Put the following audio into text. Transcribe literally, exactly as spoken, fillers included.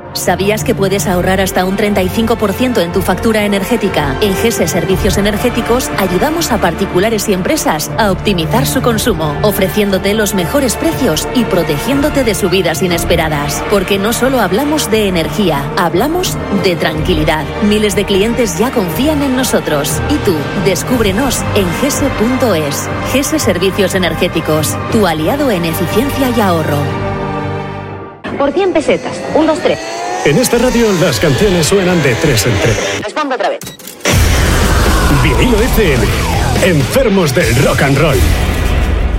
¿Sabías que puedes ahorrar hasta un treinta y cinco por ciento en tu factura energética? En G E S E Servicios Energéticos ayudamos a particulares y empresas a optimizar su consumo, ofreciéndote los mejores precios y protegiéndote de subidas inesperadas. Porque no solo hablamos de energía, hablamos de tranquilidad. Miles de clientes ya confían en nosotros. Y tú, descúbrenos en gese punto es. G E S E Servicios Energéticos, tu aliado en eficiencia y ahorro. Por cien pesetas. Un, dos, tres. En esta radio las canciones suenan de tres en tres. Respondo otra vez. Vinilo F M. Enfermos del rock and roll.